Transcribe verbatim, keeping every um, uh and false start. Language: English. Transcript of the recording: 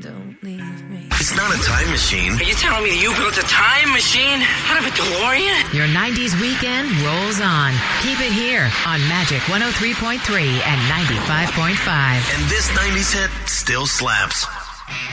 don't leave me. It's not a time machine. Are you telling me that you built a time machine out of a DeLorean? Your nineties weekend rolls on. Keep it here on Magic one oh three point three and ninety-five point five. And this nineties hit still slaps.